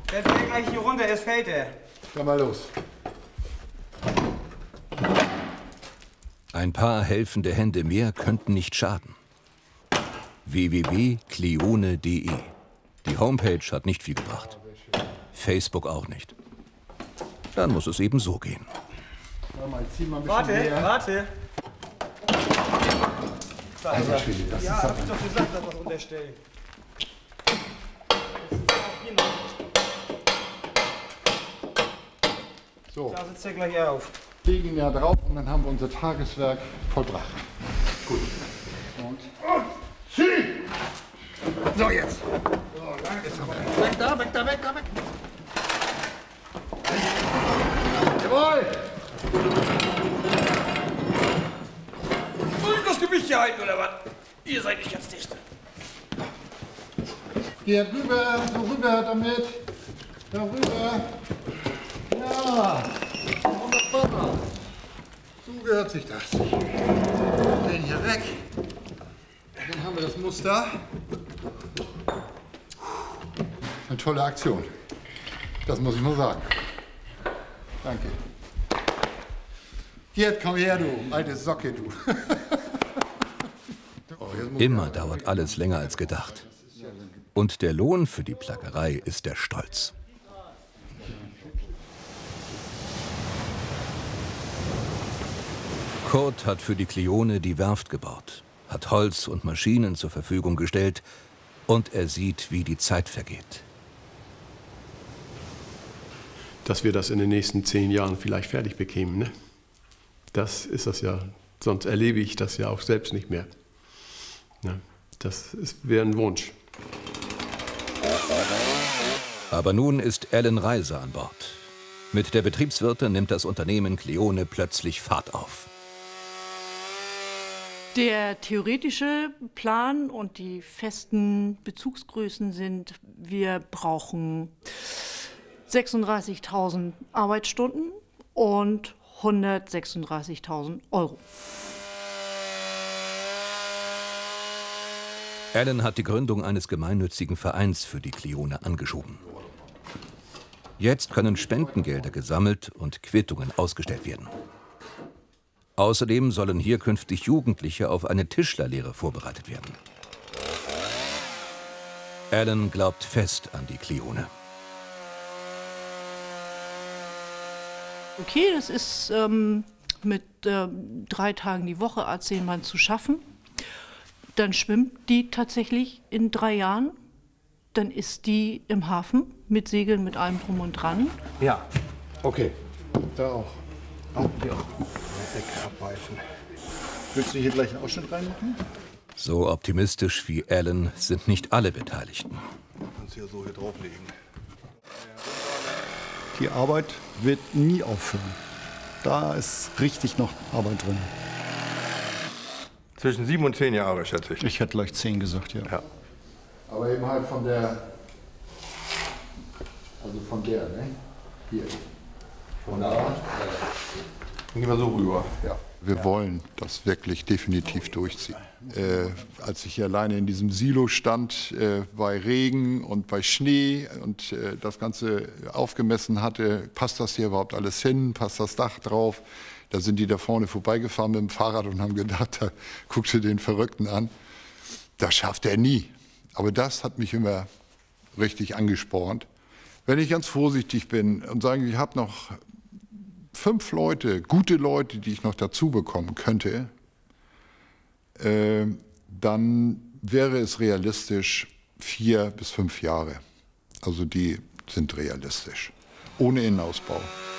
Der fällt gleich hier runter, es fällt er. Komm mal los. Ein paar helfende Hände mehr könnten nicht schaden. www.cleone.de. Die Homepage hat nicht viel gebracht. Facebook auch nicht. Dann muss es eben so gehen. Warte. Alter Schwede, das Ja, ist hab ich doch gesagt, dass wir es unterstellen. so. Da sitzt er gleich auf. Legen ja drauf und dann haben wir unser Tageswerk vollbracht. Gut. Und zieh! So, jetzt. So, weg da. Jawohl! Soll ich das Gewicht hier halten, oder was? Ihr seid nicht ganz dicht. Geh rüber, so rüber damit. Da rüber. Ja. Wunderbar. So gehört sich das. Den hier weg. Dann haben wir das Muster. Eine tolle Aktion. Das muss ich mal sagen. Danke. Jetzt komm her, du alte Socke, du. Immer dauert alles länger als gedacht. Und der Lohn für die Plackerei ist der Stolz. Kurt hat für die Cleone die Werft gebaut, hat Holz und Maschinen zur Verfügung gestellt und er sieht, wie die Zeit vergeht. Dass wir das in den nächsten 10 Jahren vielleicht fertig bekämen, ne? Das ist das ja. Sonst erlebe ich das ja auch selbst nicht mehr. Ne? Das wäre ein Wunsch. Aber nun ist Alan Reiser an Bord. Mit der Betriebswirtin nimmt das Unternehmen Cleone plötzlich Fahrt auf. Der theoretische Plan und die festen Bezugsgrößen sind, wir brauchen 36.000 Arbeitsstunden und 136.000 Euro. Alan hat die Gründung eines gemeinnützigen Vereins für die Cleone angeschoben. Jetzt können Spendengelder gesammelt und Quittungen ausgestellt werden. Außerdem sollen hier künftig Jugendliche auf eine Tischlerlehre vorbereitet werden. Alan glaubt fest an die Cleone. Okay, das ist mit 3 Tagen die Woche, A10 Mann zu schaffen. Dann schwimmt die tatsächlich in 3 Jahren. Dann ist die im Hafen mit Segeln, mit allem drum und dran. Ja, okay. Da auch. Auch hier. Decke abbeißen. Willst du hier gleich einen Ausschnitt reinmachen? So optimistisch wie Alan sind nicht alle Beteiligten. Kannst du ja so hier drauflegen. Die Arbeit wird nie aufhören. Da ist richtig noch Arbeit drin. Zwischen 7 und 10 Jahre, schätze ich. Ich hätte gleich 10 gesagt, ja. Aber eben halt von der, ne? Hier. Von da. Gehen wir so rüber. Ja. Wir wollen das wirklich definitiv durchziehen. Als ich hier alleine in diesem Silo stand, bei Regen und bei Schnee und das Ganze aufgemessen hatte, passt das hier überhaupt alles hin, passt das Dach drauf? Da sind die da vorne vorbeigefahren mit dem Fahrrad und haben gedacht, da guckst du den Verrückten an. Das schafft er nie. Aber das hat mich immer richtig angespornt. Wenn ich ganz vorsichtig bin und sage, ich habe noch 5 Leute, gute Leute, die ich noch dazu bekommen könnte, dann wäre es realistisch 4 bis 5 Jahre. Also die sind realistisch. Ohne Innenausbau.